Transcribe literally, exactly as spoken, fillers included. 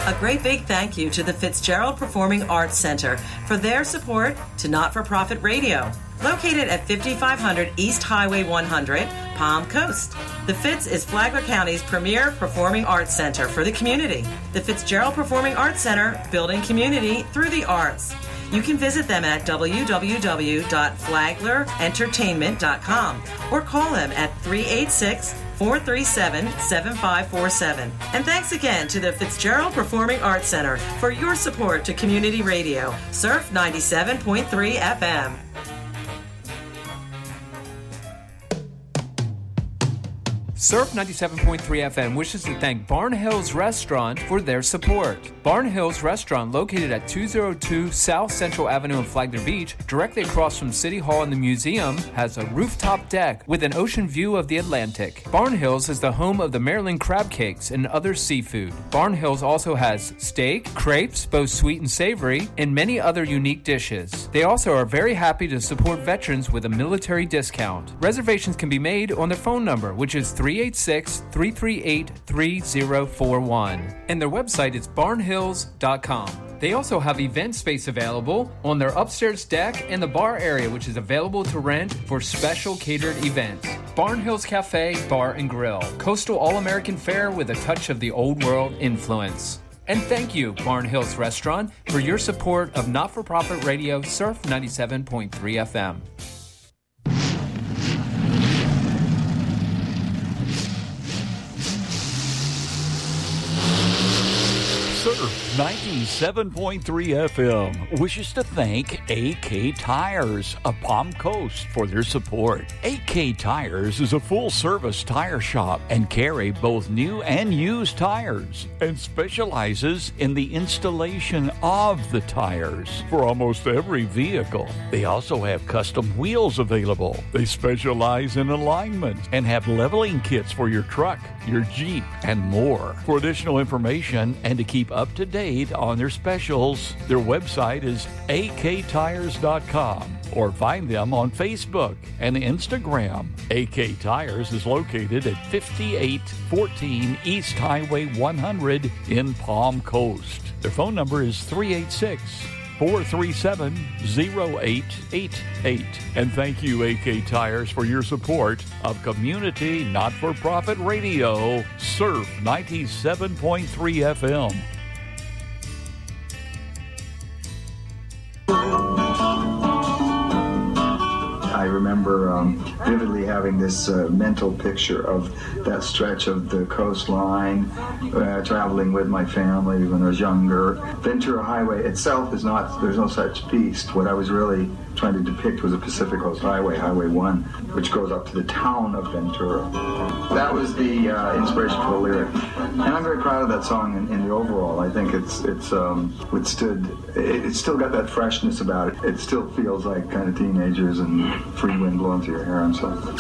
A great big thank you to the Fitzgerald Performing Arts Center for their support to Not-for-Profit Radio. Located at fifty-five hundred East Highway one hundred, Palm Coast. The Fitz is Flagler County's premier performing arts center for the community. The Fitzgerald Performing Arts Center, building community through the arts. You can visit them at w w w dot flagler entertainment dot com or call them at three eight six, four three seven, seven five four seven. And thanks again to the Fitzgerald Performing Arts Center for your support to community radio, Surf ninety-seven point three F M. Surf ninety-seven point three F M wishes to thank Barn Hills Restaurant for their support. Barn Hills Restaurant, located at two oh two South Central Avenue in Flagler Beach, directly across from City Hall and the museum, has a rooftop deck with an ocean view of the Atlantic. Barn Hills is the home of the Maryland crab cakes and other seafood. Barn Hills also has steak, crepes, both sweet and savory, and many other unique dishes. They also are very happy to support veterans with a military discount. Reservations can be made on their phone number, which is three eight six, three three eight, three zero four one. And their website is barn hills dot com. They also have event space available on their upstairs deck and the bar area, which is available to rent for special catered events. Barn Hills Cafe, Bar and Grill. Coastal All-American fare with a touch of the old world influence. And thank you, Barn Hills Restaurant, for your support of not-for-profit radio Surf ninety-seven point three F M. Surf ninety-seven point three F M wishes to thank A K Tires of Palm Coast for their support. A K Tires is a full-service tire shop and carry both new and used tires and specializes in the installation of the tires for almost every vehicle. They also have custom wheels available. They specialize in alignment and have leveling kits for your truck, your Jeep, and more. For additional information and to keep up to date on their specials, their website is a k tires dot com or find them on Facebook and Instagram. A K Tires is located at fifty-eight fourteen East Highway one hundred in Palm Coast. Their phone number is three eight six, four three seven, zero eight eight eight. And thank you, A K Tires, for your support of community not-for-profit radio, Surf ninety-seven point three F M. I remember um, vividly having this uh, mental picture of that stretch of the coastline, uh, traveling with my family when I was younger. Ventura Highway itself is not, there's no such beast. What I was really trying to depict was a Pacific Coast Highway, Highway one, which goes up to the town of Ventura. That was the uh, inspiration for the lyric. And I'm very proud of that song in, in the overall. I think it's it's um, withstood, it, it's still got that freshness about it. It still feels like kind of teenagers and free wind blowing through your hair and stuff.